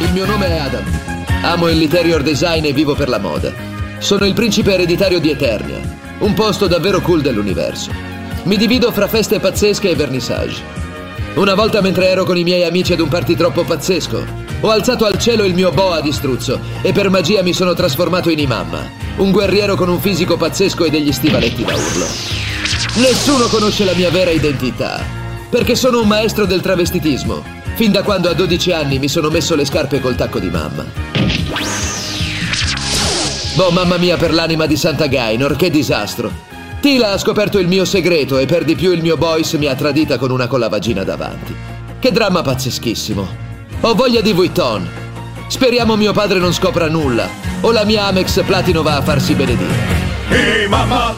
il mio nome è Adam. Amo l'interior design e vivo per la moda. Sono il principe ereditario di Eternia, un posto davvero cool dell'universo. Mi divido fra feste pazzesche e vernissage. Una volta, mentre ero con i miei amici ad un party troppo pazzesco, ho alzato al cielo il mio boa di struzzo e per magia mi sono trasformato in Imamma, un guerriero con un fisico pazzesco e degli stivaletti da urlo. Nessuno conosce la mia vera identità, perché sono un maestro del travestitismo, fin da quando a 12 anni mi sono messo le scarpe col tacco di mamma. Boh, mamma mia, per l'anima di Santa Gainor, che disastro! Tila ha scoperto il mio segreto e per di più il mio boys mi ha tradita con una con la vagina davanti. Che dramma pazzeschissimo. Ho voglia di Vuitton. Speriamo mio padre non scopra nulla o la mia Amex Platino va a farsi benedire. Mamma!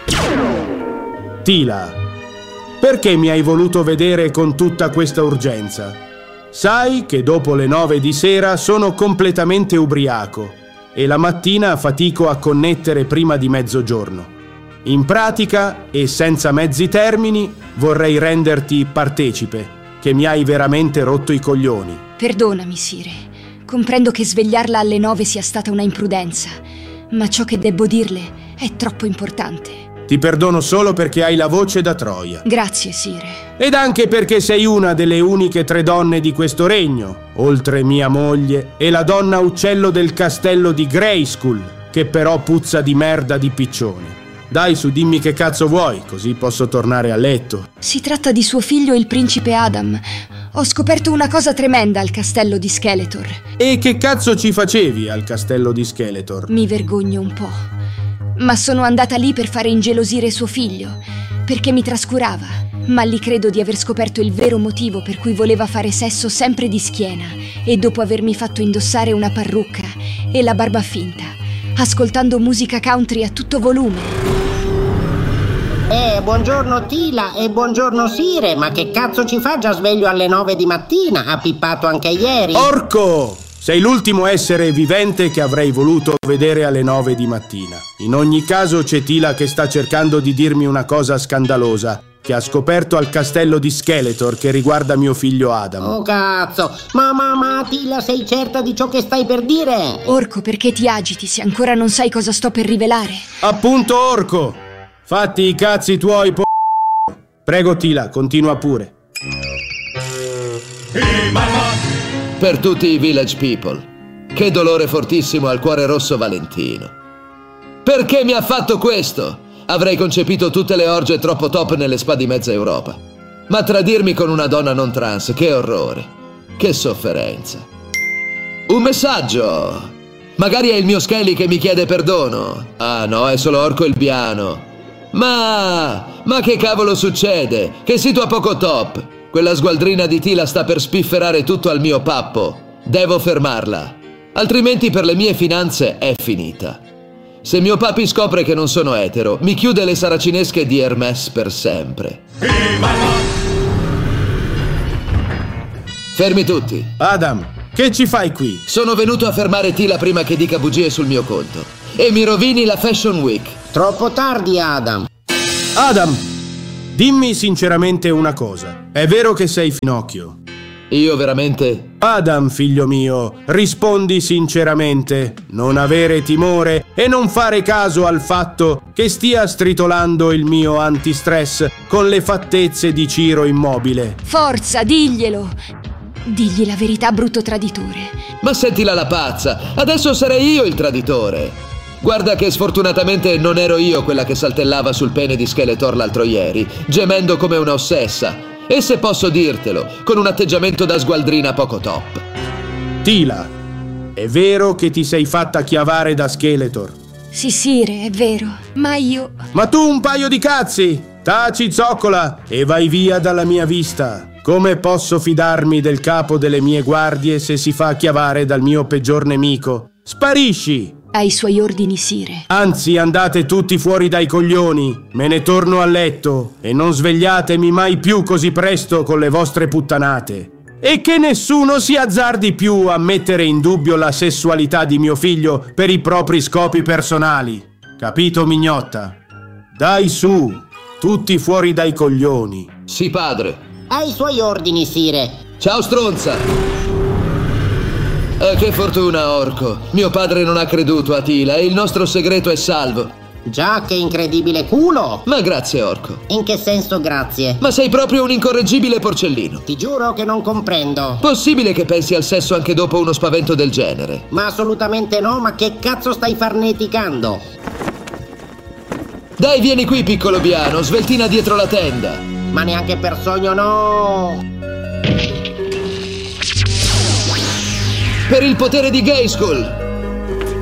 Tila, perché mi hai voluto vedere con tutta questa urgenza? Sai che dopo le 9 di sera sono completamente ubriaco e la mattina fatico a connettere prima di mezzogiorno. In pratica, e senza mezzi termini, vorrei renderti partecipe, che mi hai veramente rotto i coglioni. Perdonami, Sire. Comprendo che svegliarla alle 9 sia stata una imprudenza, ma ciò che debbo dirle è troppo importante. Ti perdono solo perché hai la voce da Troia. Grazie, Sire. Ed anche perché sei una delle uniche 3 donne di questo regno, oltre mia moglie e la donna uccello del castello di Grayskull, che però puzza di merda di piccione. Dai, su, dimmi che cazzo vuoi, così posso tornare a letto. Si tratta di suo figlio, il principe Adam. Ho scoperto una cosa tremenda al castello di Skeletor. E che cazzo ci facevi al castello di Skeletor? Mi vergogno un po', ma sono andata lì per fare ingelosire suo figlio, perché mi trascurava. Ma lì credo di aver scoperto il vero motivo per cui voleva fare sesso sempre di schiena e dopo avermi fatto indossare una parrucca e la barba finta, ascoltando musica country a tutto volume. Buongiorno Tila e buongiorno Sire, ma che cazzo ci fa già sveglio alle 9 di mattina? Ha pippato anche ieri? Orco! Sei l'ultimo essere vivente che avrei voluto vedere alle 9 di mattina. In ogni caso c'è Tila che sta cercando di dirmi una cosa scandalosa che ha scoperto al castello di Skeletor che riguarda mio figlio Adam. Oh cazzo! Ma Tila, sei certa di ciò che stai per dire? Orco, perché ti agiti se ancora non sai cosa sto per rivelare? Appunto, Orco! Fatti i cazzi tuoi, Prego, Tila, continua pure. Per tutti i village people, che dolore fortissimo al cuore rosso Valentino. Perché mi ha fatto questo? Avrei concepito tutte le orge troppo top nelle spa di mezza Europa. Ma tradirmi con una donna non trans, che orrore, che sofferenza. Un messaggio! Magari è il mio Skelly che mi chiede perdono. Ah no, è solo Orco il Biano. Ma che cavolo succede? Che situa poco top. Quella sgualdrina di Tila sta per spifferare tutto al mio pappo. Devo fermarla, altrimenti per le mie finanze è finita. Se mio papi scopre che non sono etero, mi chiude le saracinesche di Hermès per sempre. Fermi tutti. Adam, che ci fai qui? Sono venuto a fermare Tila prima che dica bugie sul mio conto e mi rovini la Fashion Week. Troppo tardi, Adam. Adam, dimmi sinceramente una cosa. È vero che sei finocchio? Io veramente? Adam, figlio mio, rispondi sinceramente. Non avere timore e non fare caso al fatto che stia stritolando il mio antistress con le fattezze di Ciro Immobile. Forza, diglielo. Digli la verità, brutto traditore. Ma sentila la pazza, adesso sarei io il traditore. Guarda che sfortunatamente non ero io quella che saltellava sul pene di Skeletor l'altro ieri, gemendo come una ossessa. E se posso dirtelo, con un atteggiamento da sgualdrina poco top. Tila, è vero che ti sei fatta chiavare da Skeletor? Sì, Sire, è vero, ma io... Ma tu un paio di cazzi! Taci, zoccola, e vai via dalla mia vista. Come posso fidarmi del capo delle mie guardie se si fa chiavare dal mio peggior nemico? Sparisci! Ai suoi ordini, Sire. Anzi, andate tutti fuori dai coglioni. Me ne torno a letto e non svegliatemi mai più così presto con le vostre puttanate. E che nessuno si azzardi più a mettere in dubbio la sessualità di mio figlio per i propri scopi personali. Capito, mignotta? Dai su, tutti fuori dai coglioni. Sì, padre. Ai suoi ordini, Sire. Ciao, stronza. Che fortuna, Orco. Mio padre non ha creduto a Tila e il nostro segreto è salvo. Già, che incredibile culo! Ma grazie, Orco. In che senso grazie? Ma sei proprio un incorreggibile porcellino. Ti giuro che non comprendo. Possibile che pensi al sesso anche dopo uno spavento del genere? Ma assolutamente no, ma che cazzo stai farneticando? Dai, vieni qui, piccolo Biano, sveltina dietro la tenda. Ma neanche per sogno, no! Per il potere di Grayskull!